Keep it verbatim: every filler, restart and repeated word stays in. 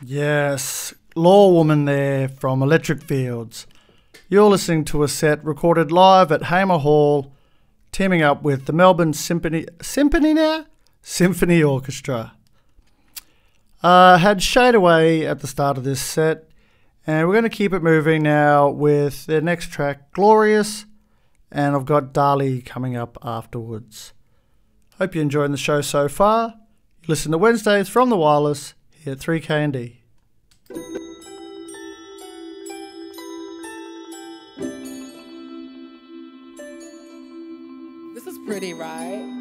Yes, Law Woman there from Electric Fields. You're listening to a set recorded live at Hamer Hall, teaming up with the Melbourne Symphony Symphony now? Symphony Orchestra. Uh, had Shade Away at the start of this set, and we're going to keep it moving now with the next track, Glorious, and I've got Dali coming up afterwards. Hope you're enjoying the show so far. You listen to Wednesdays from the Wireless here at three K and D. This is pretty, right?